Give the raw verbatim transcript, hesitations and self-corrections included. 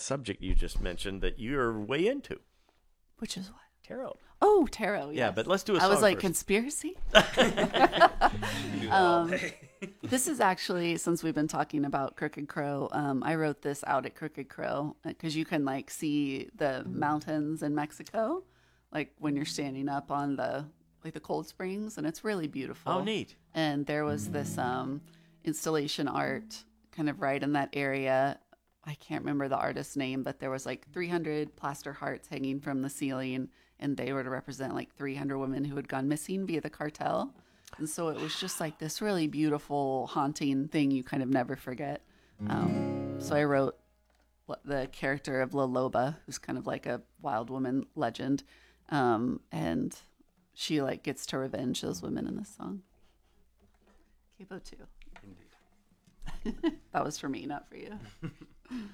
subject you just mentioned that you're way into. Which is what? Tarot. Oh, tarot. Yes. Yeah, but let's do a I song was like, first. conspiracy? Do that all Um, day. This is actually, since we've been talking about Crooked Crow, um, I wrote this out at Crooked Crow because you can like see the mountains in Mexico, like when you're standing up on the like the cold springs, and it's really beautiful. Oh, neat. And there was this um, installation art kind of right in that area. I can't remember the artist's name, but there was like three hundred plaster hearts hanging from the ceiling, and they were to represent like three hundred women who had gone missing via the cartel. And so it was just like this really beautiful, haunting thing you kind of never forget. Um, so I wrote what- the character of La Loba, who's kind of like a wild woman legend, um, and she like gets to revenge those women in this song. Capo two. Indeed. That was for me, not for you.